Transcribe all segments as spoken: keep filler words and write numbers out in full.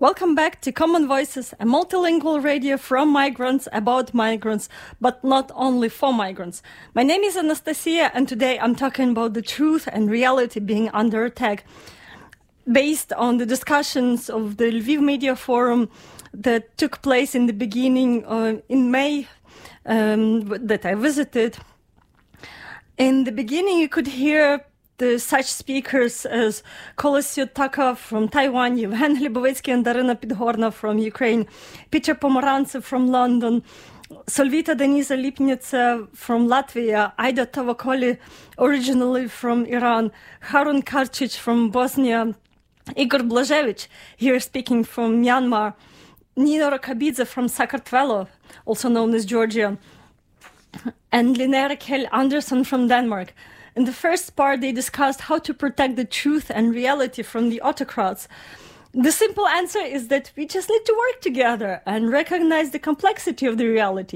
Welcome back to Common Voices, a multilingual radio from migrants about migrants, but not only for migrants. My name is Anastasia, and today I'm talking about the truth and reality being under attack, based on the discussions of the Lviv Media Forum that took place in the beginning uh, in May um, that I visited. In the beginning, you could hear the such speakers as Kolos Syotaka from Taiwan, Yevhen Hlibovetsky and Darina Pidhorna from Ukraine, Peter Pomorantsev from London, Solvita Denisa Lipnitsa from Latvia, Aida Tavakoli, originally from Iran, Harun Karcic from Bosnia, Igor Blažević, here speaking from Myanmar, Nino Rokabidze from Sakartvelo, also known as Georgia, and Linnea Kjell Anderson from Denmark. In the first part, they discussed how to protect the truth and reality from the autocrats. The simple answer is that we just need to work together and recognize the complexity of the reality.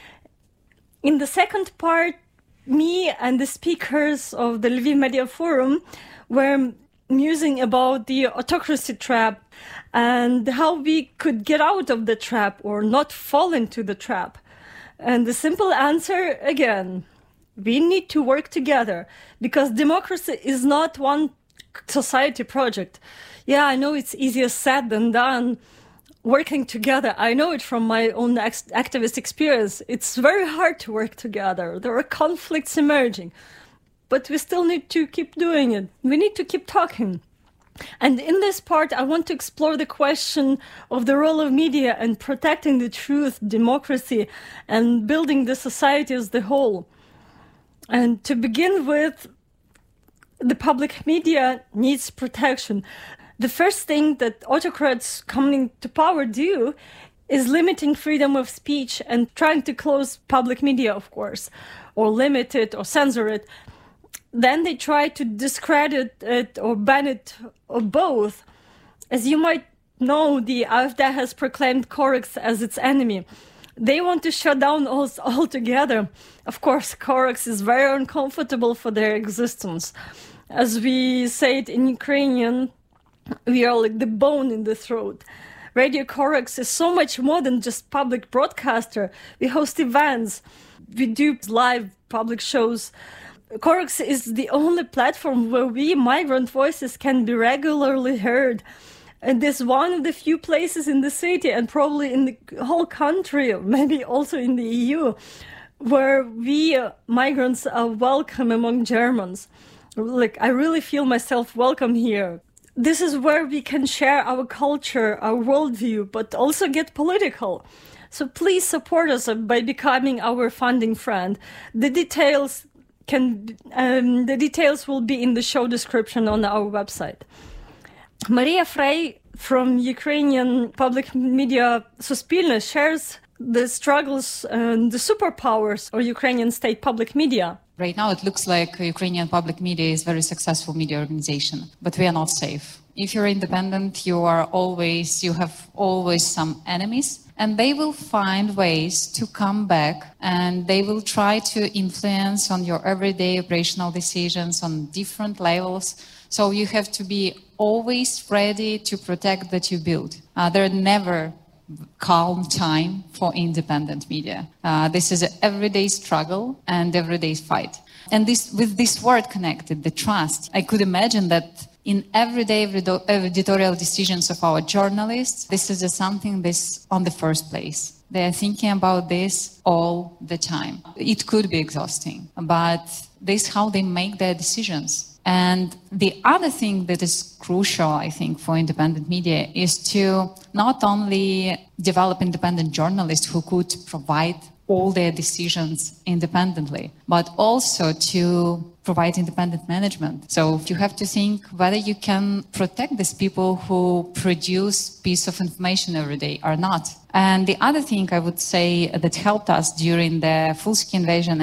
In the second part, me and the speakers of the Lviv Media Forum were musing about the autocracy trap and how we could get out of the trap or not fall into the trap. And the simple answer, again, we need to work together, because democracy is not one society project. Yeah, I know it's easier said than done, working together. I know it from my own ex- activist experience. It's very hard to work together. There are conflicts emerging, but we still need to keep doing it. We need to keep talking. And in this part, I want to explore the question of the role of media and protecting the truth, democracy, and building the society as the whole. And to begin with, the public media needs protection. The first thing that autocrats coming to power do is limiting freedom of speech and trying to close public media, of course, or limit it or censor it. Then they try to discredit it or ban it, or both. As you might know, the AfD has proclaimed Corex as its enemy. They want to shut down all altogether. Of course, Corex is very uncomfortable for their existence. As we say it in Ukrainian, we are like the bone in the throat. Radio Corex is so much more than just public broadcaster. We host events, we do live public shows. Corex is the only platform where we migrant voices can be regularly heard. And this is one of the few places in the city and probably in the whole country, or maybe also in the E U, where we uh, migrants are welcome among Germans. Like, I really feel myself welcome here. This is where we can share our culture, our worldview, but also get political. So please support us by becoming our funding friend. The details can, um, the details will be in the show description on our website. Maria Frey from Ukrainian public media Suspilne shares the struggles and the superpowers of Ukrainian state public media. Right now it looks like Ukrainian public media is a very successful media organization, but we are not safe. If you're independent, you are always, you have always some enemies, and they will find ways to come back and they will try to influence on your everyday operational decisions on different levels. So you have to be always ready to protect that you build. Uh, there are never calm time for independent media. Uh, this is an everyday struggle and everyday fight. And this, with this word connected, the trust, I could imagine that in everyday editorial decisions of our journalists, this is something that's on the first place. They are thinking about this all the time. It could be exhausting, but this is how they make their decisions. And the other thing that is crucial, I think, for independent media is to not only develop independent journalists who could provide all their decisions independently, but also to provide independent management. So you have to think whether you can protect these people who produce piece of information every day or not. And the other thing I would say that helped us during the full-scale invasion and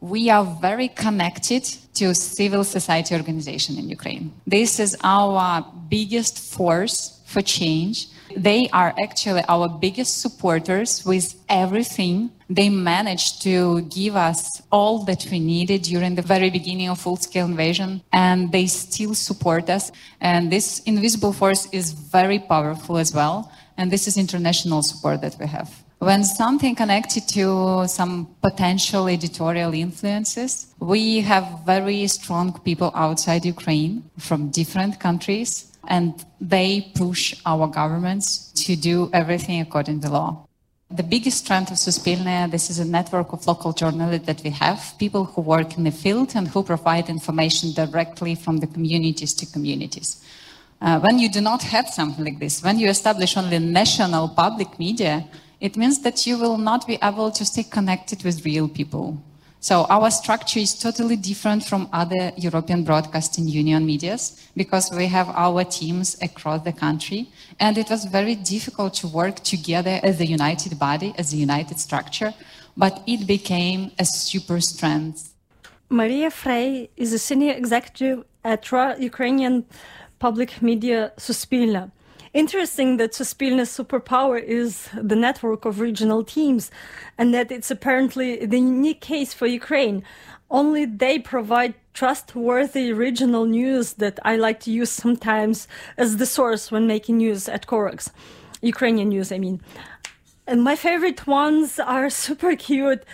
we are very connected to civil society organization in Ukraine. This is our biggest force for change. They are actually our biggest supporters with everything. They managed to give us all that we needed during the very beginning of full-scale invasion, and they still support us. And this invisible force is very powerful as well, and this is international support that we have. When something connected to some potential editorial influences, we have very strong people outside Ukraine from different countries, and they push our governments to do everything according to law. The biggest strength of Suspilne, this is a network of local journalists that we have, people who work in the field and who provide information directly from the communities to communities. Uh, when you do not have something like this, when you establish only national public media, it means that you will not be able to stay connected with real people. So our structure is totally different from other European Broadcasting Union medias because we have our teams across the country, and it was very difficult to work together as a united body, as a united structure, but it became a super strength. Maria Frey is a senior executive at Ukrainian public media Suspilne. Interesting that Suspilne's superpower is the network of regional teams, and that it's apparently the unique case for Ukraine. Only they provide trustworthy regional news that I like to use sometimes as the source when making news at Korax. Ukrainian news, I mean. And my favorite ones are super cute,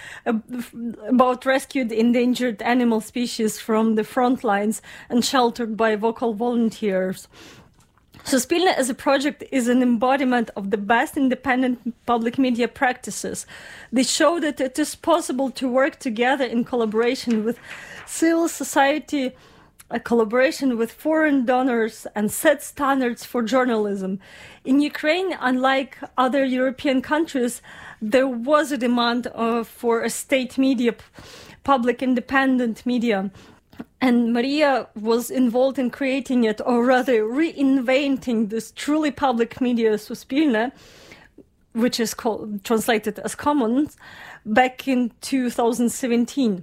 about rescued endangered animal species from the front lines and sheltered by vocal volunteers. Suspilne as a project is an embodiment of the best independent public media practices. They show that it is possible to work together in collaboration with civil society, a collaboration with foreign donors, and set standards for journalism. In Ukraine, unlike other European countries, there was a demand uh, for a state media, public independent media. And Maria was involved in creating it, or rather reinventing this truly public media Suspilne, which is called, translated as Commons, back in two thousand seventeen.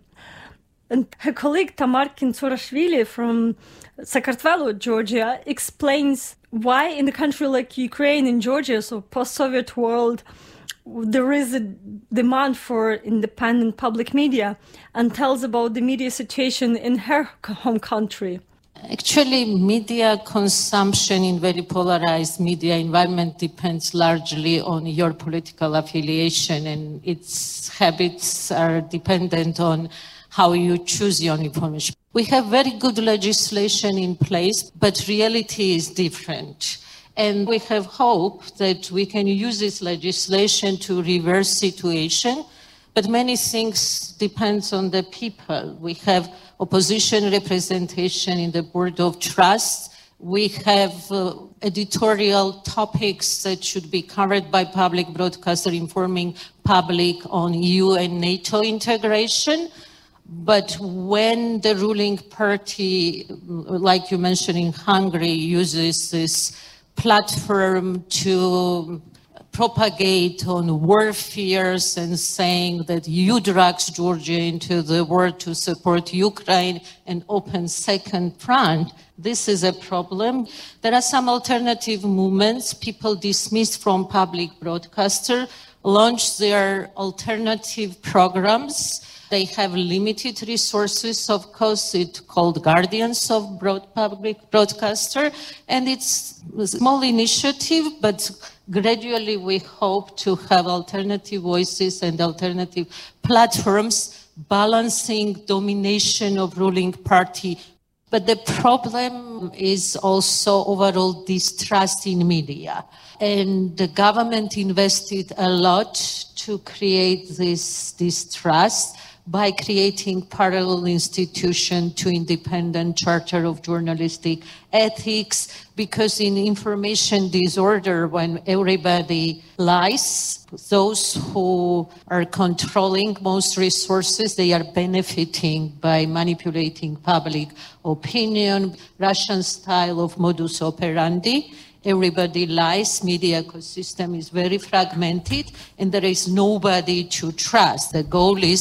And her colleague Tamar Kintsurashvili from Sakartvelo, Georgia, explains why in a country like Ukraine and Georgia, so post-Soviet world, there is a demand for independent public media, and tells about the media situation in her home country. Actually, media consumption in very polarized media environment depends largely on your political affiliation, and its habits are dependent on how you choose your information. We have very good legislation in place, but reality is different. And we have hope that we can use this legislation to reverse situation, but many things depend on the people. We have opposition representation in the Board of Trust. We have uh, editorial topics that should be covered by public broadcaster informing public on E U and NATO integration. But when the ruling party, like you mentioned in Hungary, uses this platform to propagate on war fears and saying that you drags Georgia into the war to support Ukraine and open second front, this is a problem. There are some alternative movements. People dismissed from public broadcaster launch their alternative programs. They have limited resources, of course. It's called Guardians of Broad Public Broadcaster, and it's a small initiative, but gradually we hope to have alternative voices and alternative platforms balancing domination of ruling party. But the problem is also overall distrust in media. And the government invested a lot to create this distrust by creating parallel institution to independent charter of journalistic ethics, because in information disorder, when everybody lies, those who are controlling most resources, they are benefiting by manipulating public opinion, Russian style of modus operandi. Everybody lies, media ecosystem is very fragmented, and there is nobody to trust. The goal is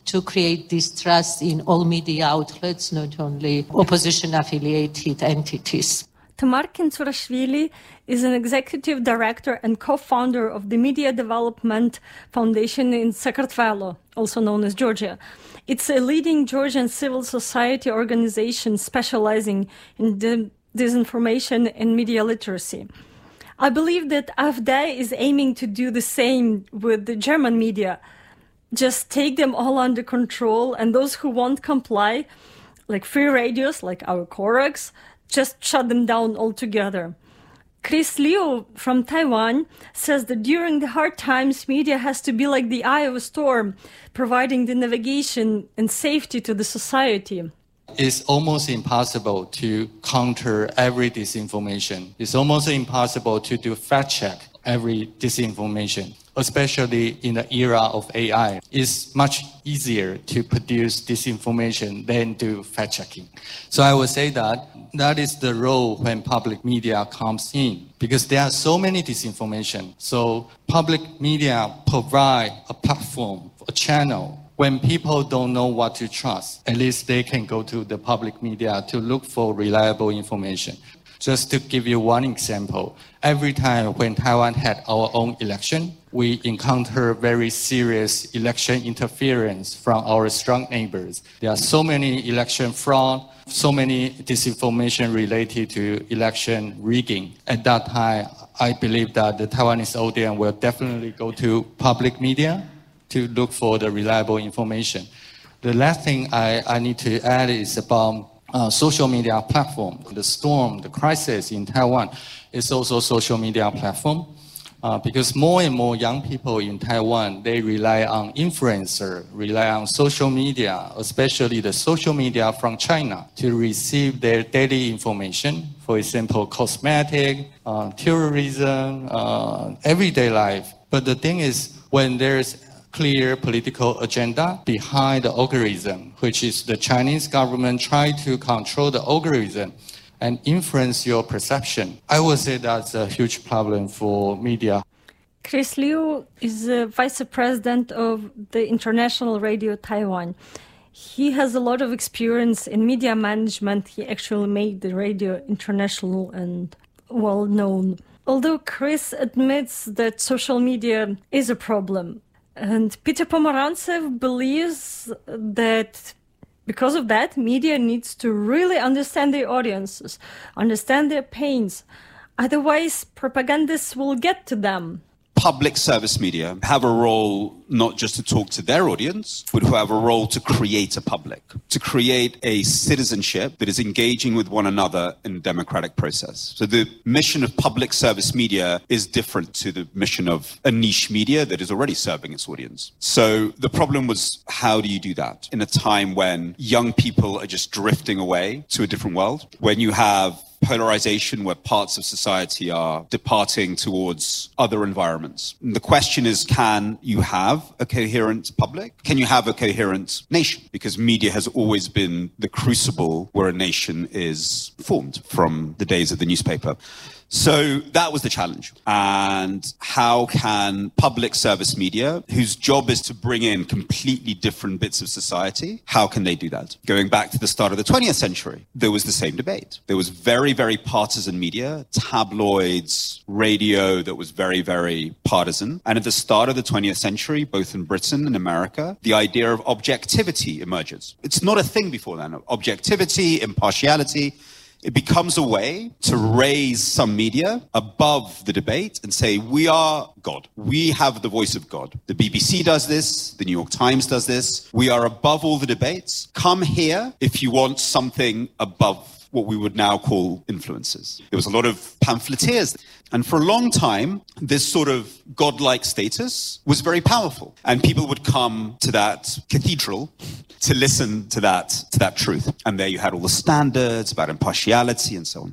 to create distrust in all media outlets, not only opposition-affiliated entities. Tamar Kintzurashvili is an executive director and co-founder of the Media Development Foundation in Sakartvelo, also known as Georgia. It's a leading Georgian civil society organization specializing in the disinformation and media literacy. I believe that A F D is aiming to do the same with the German media. Just take them all under control, and those who won't comply, like free radios, like our Korax, just shut them down altogether. Chris Liu from Taiwan says that during the hard times, media has to be like the eye of a storm, providing the navigation and safety to the society. It's almost impossible to counter every disinformation. It's almost impossible to do fact check every disinformation, especially in the era of A I. It's much easier to produce disinformation than do fact checking. So I would say that that is the role when public media comes in, because there are so many disinformation. So public media provide a platform, a channel. When people don't know what to trust, at least they can go to the public media to look for reliable information. Just to give you one example, every time when Taiwan had our own election, we encounter very serious election interference from our strong neighbors. There are so many election fraud, so many disinformation related to election rigging. At that time, I believe that the Taiwanese audience will definitely go to public media to look for the reliable information. The last thing I, I need to add is about uh, social media platform. The storm, the crisis in Taiwan is also social media platform uh, because more and more young people in Taiwan, they rely on influencer, rely on social media, especially the social media from China to receive their daily information. For example, cosmetic, uh, tourism, uh, everyday life. But the thing is, when there's clear political agenda behind the algorithm, which is the Chinese government trying to control the algorithm and influence your perception. I would say that's a huge problem for media. Chris Liu is the vice president of the International Radio Taiwan. He has a lot of experience in media management. He actually made the radio international and well known. Although Chris admits that social media is a problem, and Peter Pomerantsev believes that because of that, media needs to really understand their audiences, understand their pains. Otherwise, propagandists will get to them. Public service media have a role not just to talk to their audience, but who have a role to create a public, to create a citizenship that is engaging with one another in a democratic process. So the mission of public service media is different to the mission of a niche media that is already serving its audience. So the problem was, how do you do that in a time when young people are just drifting away to a different world, when you have polarization where parts of society are departing towards other environments? And the question is, can you have a coherent public? Can you have a coherent nation? Because media has always been the crucible where a nation is formed from the days of the newspaper. So that was the challenge. And how can public service media, whose job is to bring in completely different bits of society, how can they do that? Going back to the start of the twentieth century, there was the same debate. There was very, very partisan media, tabloids, radio that was very, very partisan. And at the start of the twentieth century, both in Britain and America, the idea of objectivity emerges. It's not a thing before then. Objectivity, impartiality. It becomes a way to raise some media above the debate and say, we are God. We have the voice of God. The B B C does this. The New York Times does this. We are above all the debates. Come here if you want something above what we would now call influencers. There was a lot of pamphleteers. And for a long time, this sort of godlike status was very powerful. And people would come to that cathedral to listen to that, to that truth. And there you had all the standards about impartiality and so on.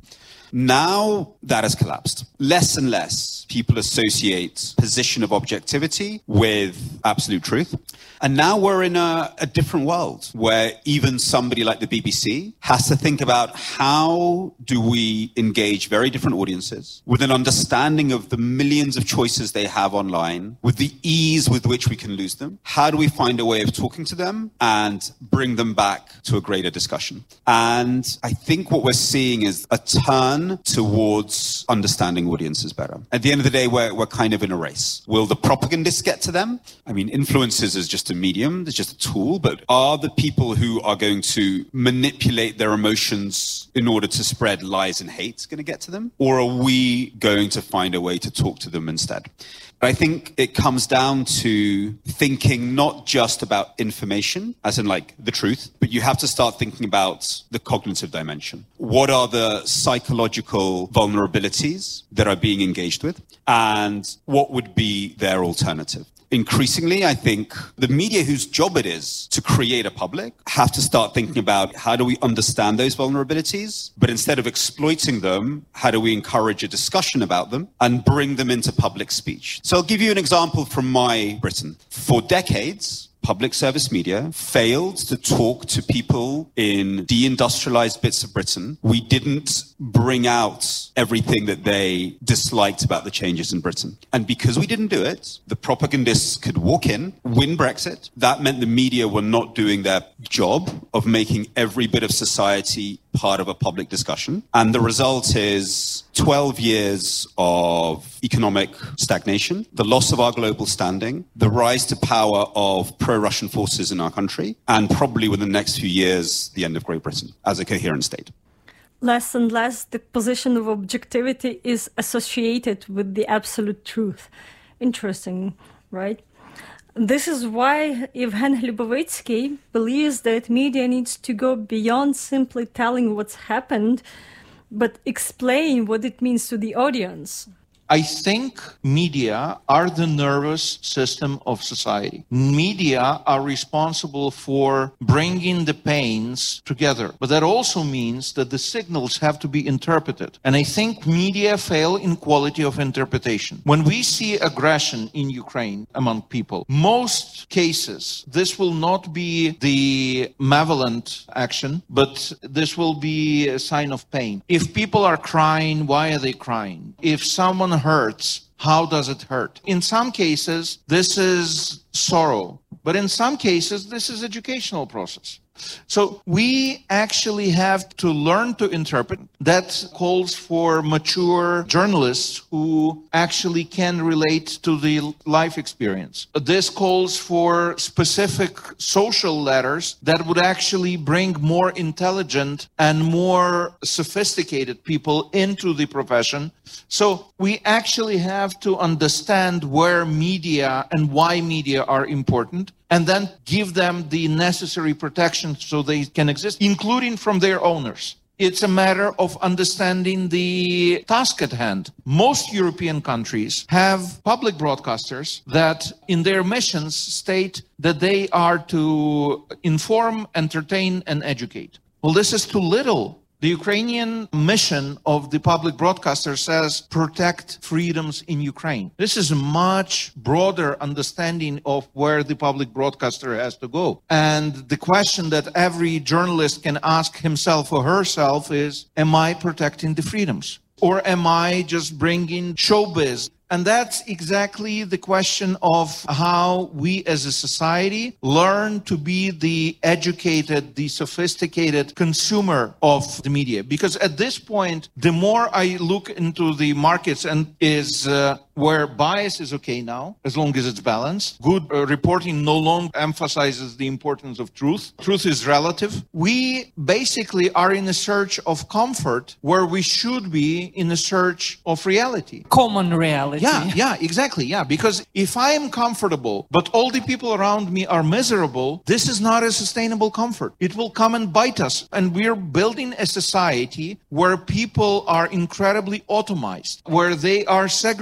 Now that has collapsed. Less and less people associate position of objectivity with absolute truth. And now we're in a, a different world where even somebody like the B B C has to think about how do we engage very different audiences with an understanding of the millions of choices they have online, with the ease with which we can lose them. How do we find a way of talking to them and bring them back to a greater discussion? And I think what we're seeing is a turn towards understanding audiences better. At the end of the day, we're, we're kind of in a race. Will the propagandists get to them? I mean, influencers is just a medium, it's just a tool, but are the people who are going to manipulate their emotions in order to spread lies and hate going to get to them? Or are we going to find a way to talk to them instead? I think it comes down to thinking not just about information, as in like the truth, but you have to start thinking about the cognitive dimension. What are the psychological vulnerabilities that are being engaged with? And what would be their alternative? Increasingly, I think the media whose job it is to create a public have to start thinking about how do we understand those vulnerabilities, but instead of exploiting them, how do we encourage a discussion about them and bring them into public speech? So I'll give you an example from my Britain. For decades, public service media failed to talk to people in deindustrialized bits of Britain. We didn't bring out everything that they disliked about the changes in Britain. And because we didn't do it, the propagandists could walk in, win Brexit. That meant the media were not doing their job of making every bit of society part of a public discussion. And the result is twelve years of economic stagnation, the loss of our global standing, the rise to power of pro-Russian forces in our country, and probably within the next few years, the end of Great Britain as a coherent state. Less and less the position of objectivity is associated with the absolute truth. Interesting, right? This is why Evgen Hlubovitsky believes that media needs to go beyond simply telling what's happened, but explain what it means to the audience. I think media are the nervous system of society. Media are responsible for bringing the pains together. But that also means that the signals have to be interpreted. And I think media fail in quality of interpretation. When we see aggression in Ukraine among people, most cases, this will not be the malevolent action, but this will be a sign of pain. If people are crying, why are they crying? If someone hurts, how does it hurt? In some cases, this is sorrow, but in some cases, this is educational process. So we actually have to learn to interpret. That calls for mature journalists who actually can relate to the life experience. This calls for specific social letters that would actually bring more intelligent and more sophisticated people into the profession. So we actually have to understand where media and why media are important, and then give them the necessary protection so they can exist, including from their owners. It's a matter of understanding the task at hand. Most European countries have public broadcasters that in their missions state that they are to inform, entertain, and educate. Well, this is too little. The Ukrainian mission of the public broadcaster says protect freedoms in Ukraine. This is a much broader understanding of where the public broadcaster has to go. And the question that every journalist can ask himself or herself is, am I protecting the freedoms? Or am I just bringing showbiz? And that's exactly the question of how we as a society learn to be the educated, the sophisticated consumer of the media. Because at this point, the more I look into the markets and is uh, where bias is okay now, as long as it's balanced. Good uh, reporting no longer emphasizes the importance of truth. Truth is relative. We basically are in a search of comfort where we should be in a search of reality. Common reality. Yeah, yeah, exactly, yeah. Because if I am comfortable, but all the people around me are miserable, this is not a sustainable comfort. It will come and bite us. And we're building a society where people are incredibly automized, where they are segregated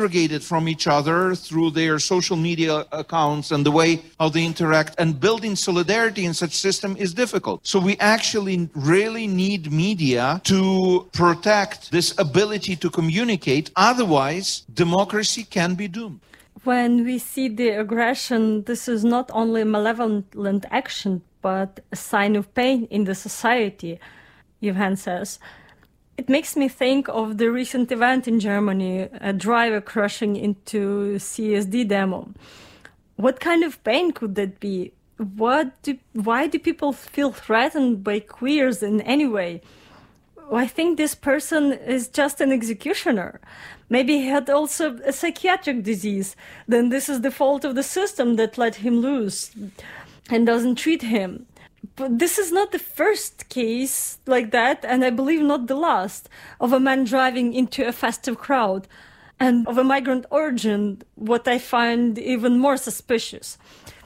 from each other through their social media accounts and the way how they interact, and building solidarity in such system is difficult. So we actually really need media to protect this ability to communicate. Otherwise, democracy can be doomed. When we see the aggression, this is not only malevolent action, but a sign of pain in the society, Yevhen says. It makes me think of the recent event in Germany, a driver crashing into a C S D demo. What kind of pain could that be? What do, why do people feel threatened by queers in any way? I think this person is just an executioner. Maybe he had also a psychiatric disease. Then this is the fault of the system that let him loose and doesn't treat him. But this is not the first case like that, and I believe not the last, of a man driving into a festive crowd. And of a migrant origin, what I find even more suspicious.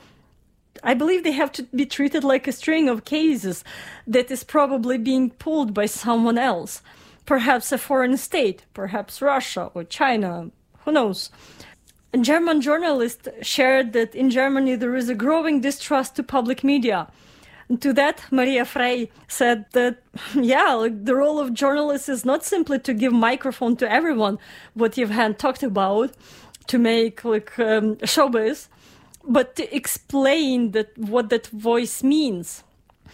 I believe they have to be treated like a string of cases that is probably being pulled by someone else. Perhaps a foreign state, perhaps Russia or China, who knows. A German journalist shared that in Germany there is a growing distrust to public media. And to that, Maria Frey said that, yeah, like, the role of journalists is not simply to give microphone to everyone, what Yevhen talked about, to make like um, showbiz, but to explain that what that voice means.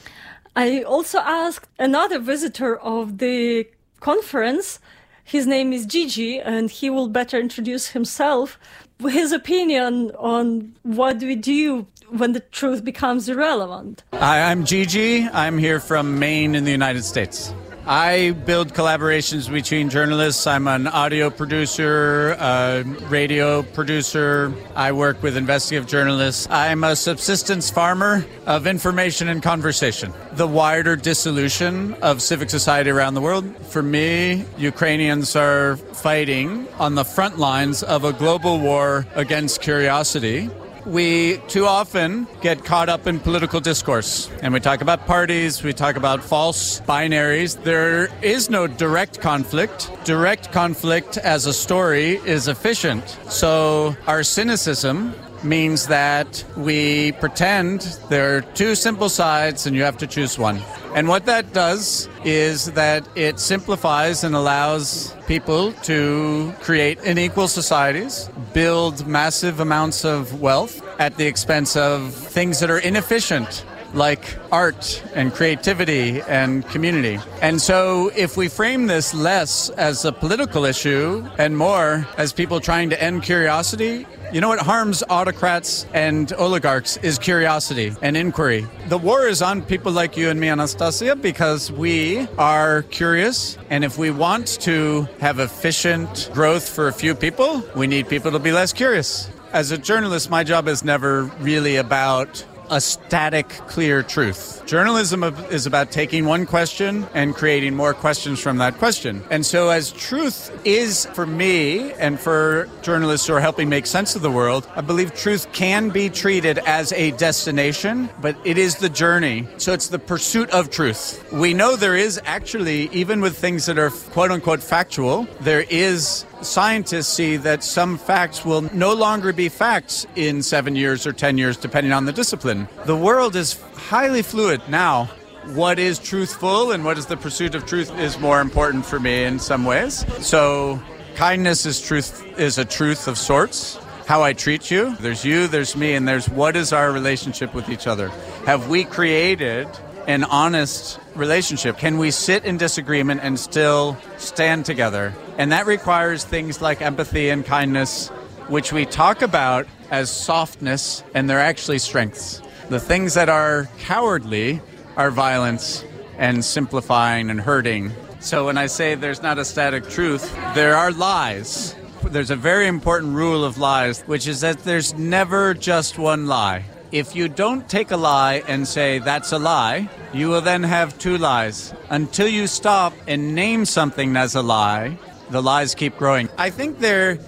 I also asked another visitor of the conference, his name is Gigi, and he will better introduce himself, his opinion on what we do when the truth becomes irrelevant. Hi, I'm Gigi. I'm here from Maine in the United States. I build collaborations between journalists. I'm an audio producer, a radio producer. I work with investigative journalists. I'm a subsistence farmer of information and conversation. The wider dissolution of civic society around the world. For me, Ukrainians are fighting on the front lines of a global war against curiosity. We too often get caught up in political discourse, and we talk about parties, we talk about false binaries. There is no direct conflict. Direct conflict as a story is efficient. So our cynicism means that we pretend there are two simple sides and you have to choose one. And what that does is that it simplifies and allows people to create unequal societies, build massive amounts of wealth at the expense of things that are inefficient, like art and creativity and community. And so if we frame this less as a political issue and more as people trying to end curiosity, you know what harms autocrats and oligarchs is curiosity and inquiry. The war is on people like you and me, Anastasia, because we are curious. And if we want to have efficient growth for a few people, we need people to be less curious. As a journalist, my job is never really about a static, clear truth. Journalism is about taking one question and creating more questions from that question. And so as truth is for me and for journalists who are helping make sense of the world, I believe truth can be treated as a destination, but it is the journey. So it's the pursuit of truth. We know there is actually, even with things that are quote unquote factual, there is scientists see that some facts will no longer be facts in seven years or ten years, depending on the discipline. The world is highly fluid now. What is truthful and what is the pursuit of truth is more important for me in some ways. So kindness is truth, is a truth of sorts. How I treat you, there's you, there's me, and there's what is our relationship with each other. Have we created an honest relationship? Can we sit in disagreement and still stand together? And that requires things like empathy and kindness, which we talk about as softness, and they're actually strengths. The things that are cowardly are violence and simplifying and hurting. So when I say there's not a static truth, there are lies. There's a very important rule of lies, which is that there's never just one lie. If you don't take a lie and say that's a lie, you will then have two lies. Until you stop and name something as a lie, the lies keep growing. I think there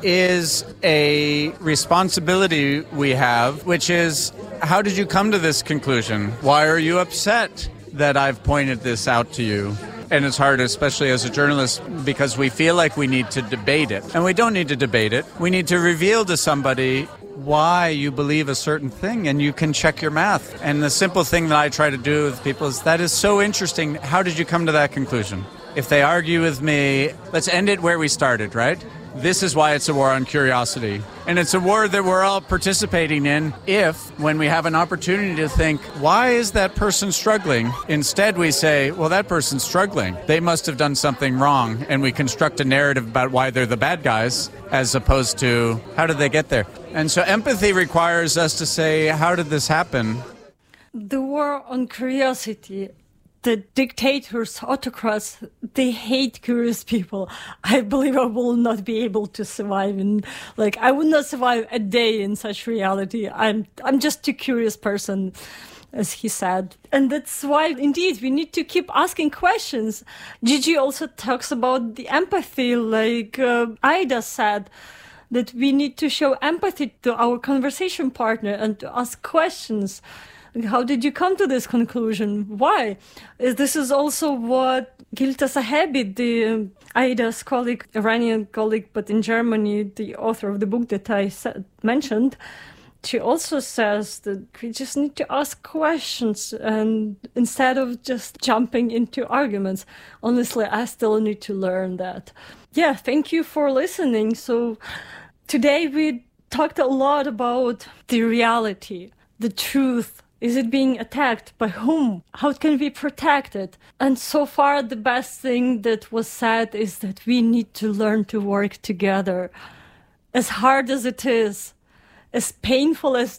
is a responsibility we have, which is, how did you come to this conclusion? Why are you upset that I've pointed this out to you? And it's hard, especially as a journalist, because we feel like we need to debate it. And we don't need to debate it. We need to reveal to somebody why you believe a certain thing, and you can check your math. And the simple thing that I try to do with people is, that is so interesting. How did you come to that conclusion? If they argue with me, let's end it where we started, right? This is why it's a war on curiosity. And it's a war that we're all participating in if, when we have an opportunity to think, why is that person struggling? Instead, we say, well, that person's struggling. They must have done something wrong. And we construct a narrative about why they're the bad guys, as opposed to, how did they get there? And so empathy requires us to say, how did this happen? The war on curiosity. The dictators, autocrats, they hate curious people. I believe I will not be able to survive in, like, I would not survive a day in such reality. I'm, I'm just too curious person, as he said. And that's why, indeed, we need to keep asking questions. Gigi also talks about the empathy, like uh, Ida said, that we need to show empathy to our conversation partner and to ask questions. How did you come to this conclusion? Why? This is also what Gilta Sahebi, the Aida's colleague, Iranian colleague, but in Germany, the author of the book that I said, mentioned, she also says that we just need to ask questions, and instead of just jumping into arguments. Honestly, I still need to learn that. Yeah, thank you for listening. So today we talked a lot about the reality, the truth. Is it being attacked? By whom? How can we protect it? And so far, the best thing that was said is that we need to learn to work together. As hard as it is, as painful as